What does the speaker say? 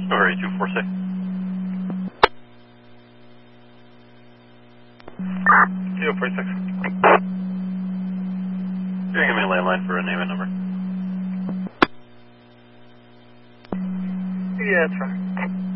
Or 8246. Zero 46. You're gonna give me a landline for a name and number. Yeah, that's fine.